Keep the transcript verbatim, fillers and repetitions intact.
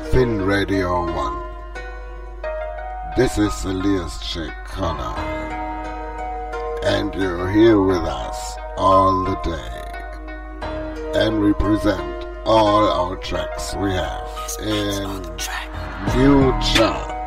Fin Radio one. This is Elias J. Connor, and you're here with us all the day, and we present all our tracks we have in new chart.